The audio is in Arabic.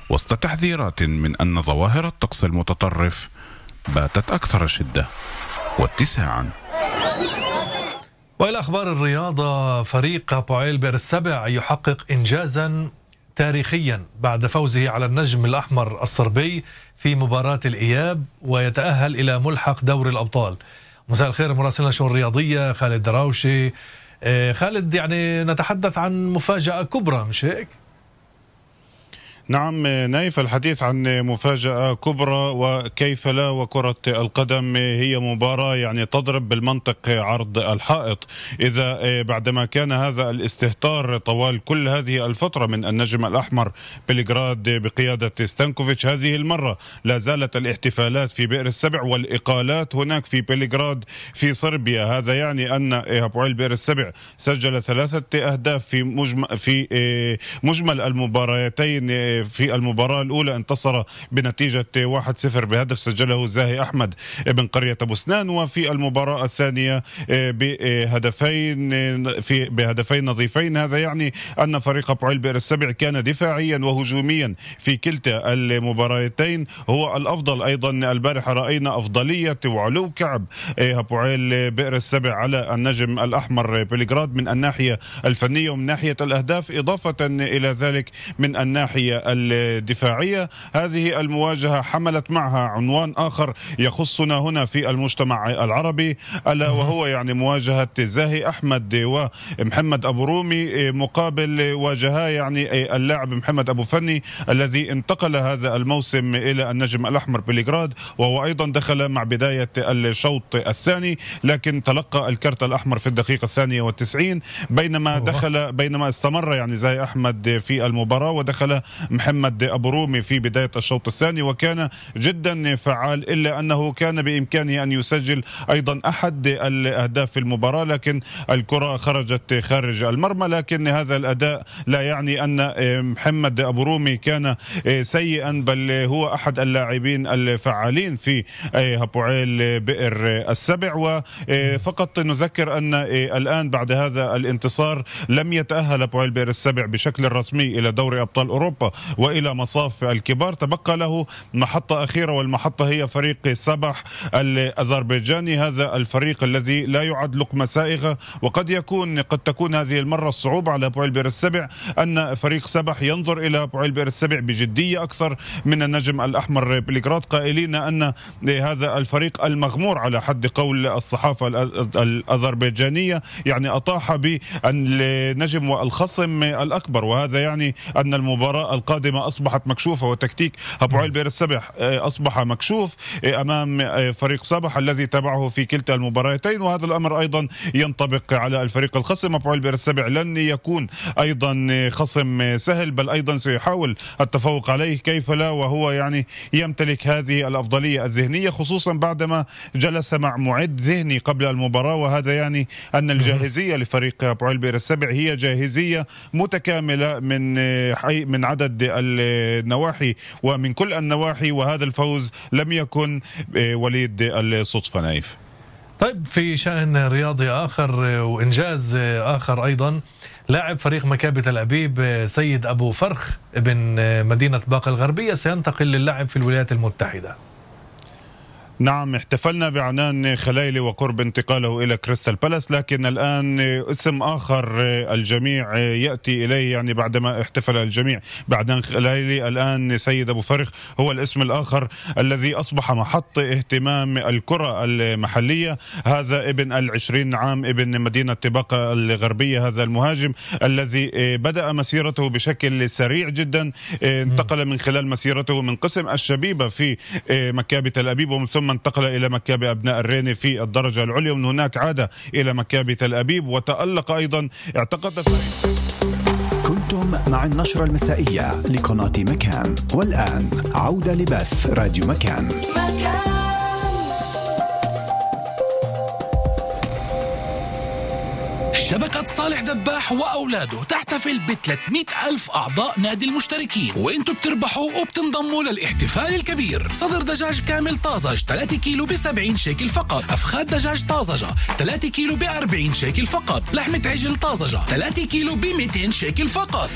وسط تحذيرات من أن ظواهر الطقس المتطرف باتت أكثر شدة واتساعا. وإلى أخبار الرياضة، فريق هابوعيل بئر السبع يحقق إنجازا تاريخيا بعد فوزه على النجم الأحمر الصربي في مباراة الإياب ويتأهل إلى ملحق دوري الأبطال. مساء الخير مراسلنا الشؤون الرياضية خالد دراوشي. خالد، يعني نتحدث عن مفاجأة كبرى مش هيك؟ نعم نايف، الحديث عن مفاجأة كبرى وكيف لا، وكرة القدم هي مباراة يعني تضرب بالمنطق عرض الحائط. إذا بعدما كان هذا الاستهتار طوال كل هذه الفترة من النجم الأحمر بلغراد بقيادة ستانكوفيتش، هذه المرة لا زالت الاحتفالات في بئر السبع والإقالات هناك في بلغراد في صربيا. هذا يعني أن هابوعيل بئر السبع سجل 3 أهداف في مجمل المباراتين. في المباراة الأولى انتصر بنتيجة 1-0 بهدف سجله زاهي أحمد بن قرية أبو سنان، وفي المباراة الثانية بهدفين نظيفين. هذا يعني أن فريق هابوعيل بئر السبع كان دفاعيا وهجوميا في كلتا المباراتين هو الأفضل. أيضا البارحة رأينا أفضلية وعلو كعب هابوعيل بئر السبع على النجم الأحمر بلغراد من الناحية الفنية ومن ناحية الأهداف، إضافة إلى ذلك من الناحية الدفاعية. هذه المواجهة حملت معها عنوان آخر يخصنا هنا في المجتمع العربي، ألا وهو يعني مواجهة زاهي أحمد ومحمد أبو رومي مقابل واجهة يعني اللاعب محمد أبو فني الذي انتقل هذا الموسم إلى النجم الأحمر بلغراد، وهو أيضا دخل مع بداية الشوط الثاني لكن تلقى الكرت الأحمر في الدقيقة 92 بينما استمر يعني زاهي أحمد في المباراة ودخل محمد أبو رومي في بداية الشوط الثاني وكان جدا فعال، إلا أنه كان بإمكانه أن يسجل أيضا أحد الأهداف في المباراة لكن الكرة خرجت خارج المرمى. لكن هذا الأداء لا يعني أن محمد أبو رومي كان سيئا، بل هو أحد اللاعبين الفعالين في هابوعيل بئر السبع. وفقط نذكر أن الآن بعد هذا الانتصار لم يتأهل هابوعيل بئر السبع بشكل رسمي إلى دوري أبطال أوروبا وإلى مصاف الكبار، تبقى له محطة أخيرة والمحطة هي فريق سبح الأذربيجاني. هذا الفريق الذي لا يعد لقمة سائغة، وقد تكون هذه المرة الصعوبة على هابوعيل بئر السبع أن فريق سبح ينظر إلى هابوعيل بئر السبع بجدية أكثر من النجم الأحمر بلغراد، قائلين أن هذا الفريق المغمور على حد قول الصحافة الأذربيجانية يعني أطاح بالنجم والخصم الأكبر، وهذا يعني أن المباراة القادمة أصبحت مكشوفة وتكتيك هابوعيل بئر السبع أصبح مكشوف أمام فريق سبح الذي تبعه في كلتا المباراتين. وهذا الأمر أيضا ينطبق على الفريق الخصم. هابوعيل بئر السبع لن يكون أيضا خصم سهل، بل أيضا سيحاول التفوق عليه كيف لا، وهو يعني يمتلك هذه الأفضلية الذهنية خصوصا بعدما جلس مع معد ذهني قبل المباراة. وهذا يعني أن الجاهزية لفريق هابوعيل بئر السبع هي جاهزية متكاملة من عدد النواحي ومن كل النواحي، وهذا الفوز لم يكن وليد الصدفة نايف. طيب، في شأن رياضي آخر وإنجاز آخر أيضا، لاعب فريق مكابي تل أبيب سيد أبو فرخ ابن مدينة باقة الغربية سينتقل للعب في الولايات المتحدة. نعم، احتفلنا بعنان خلايلي وقرب انتقاله إلى كريستال بالاس، لكن الآن اسم آخر الجميع يأتي إليه يعني بعدما احتفل الجميع بعنان خلايلي. الآن سيد أبو فرخ هو الاسم الآخر الذي أصبح محط اهتمام الكرة المحلية. هذا ابن 20 عام ابن مدينة باقة الغربية، هذا المهاجم الذي بدأ مسيرته بشكل سريع جدا، انتقل من خلال مسيرته من قسم الشبيبة في مكابي تل أبيب ومن ثم انتقل إلى مكابي أبناء الريني في الدرجة العليا، ومن هناك عاد إلى مكابي تل أبيب وتألق أيضا. اعتقد كنتم مع النشرة المسائية لقناة مكان، والآن عودة لبث راديو مكان. شبكة صالح ذباح وأولاده تحتفل ب 300,000 أعضاء نادي المشتركين، وإنتوا بتربحوا وبتنضموا للاحتفال الكبير. صدر دجاج كامل طازج 3 كيلو ب70 شيكل فقط، أفخاد دجاج طازجة 3 كيلو ب40 شيكل فقط، لحمة عجل طازجة 3 كيلو ب200 شيكل فقط،